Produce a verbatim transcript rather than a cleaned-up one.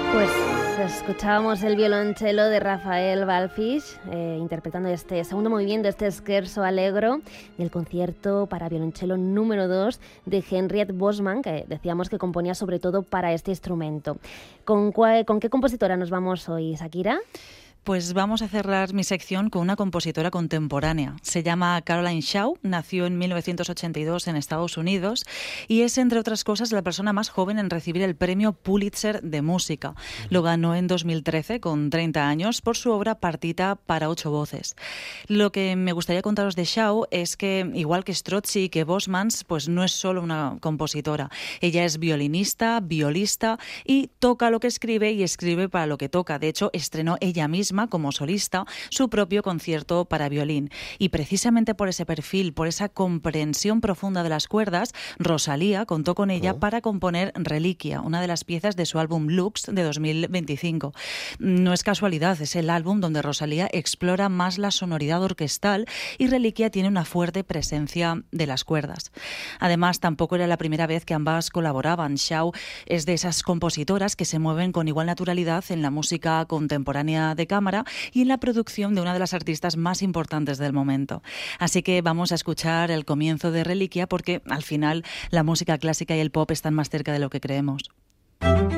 Pues escuchábamos el violonchelo de Rafael Balfish eh, interpretando este segundo movimiento, este scherzo allegro del concierto para violonchelo número dos de Henriette Bosman, que decíamos que componía sobre todo para este instrumento. ¿Con, cuál, ¿con qué compositora nos vamos hoy, Shakira? Pues vamos a cerrar mi sección con una compositora contemporánea. Se llama Caroline Shaw, nació en mil novecientos ochenta y dos en Estados Unidos y es, entre otras cosas, la persona más joven en recibir el premio Pulitzer de música. Lo ganó en dos mil trece, con treinta años, por su obra Partita para ocho voces. Lo que me gustaría contaros de Shaw es que, igual que Strozzi y que Bosmans, pues no es solo una compositora. Ella es violinista, violista y toca lo que escribe y escribe para lo que toca. De hecho, estrenó ella misma como solista su propio concierto para violín. Y precisamente por ese perfil, por esa comprensión profunda de las cuerdas, Rosalía contó con ella oh. para componer Reliquia, una de las piezas de su álbum Lux de dos mil veinticinco. No es casualidad, es el álbum donde Rosalía explora más la sonoridad orquestal y Reliquia tiene una fuerte presencia de las cuerdas. Además, tampoco era la primera vez que ambas colaboraban. Shaw es de esas compositoras que se mueven con igual naturalidad en la música contemporánea de cámara y en la producción de una de las artistas más importantes del momento. Así que vamos a escuchar el comienzo de Reliquia porque al final la música clásica y el pop están más cerca de lo que creemos.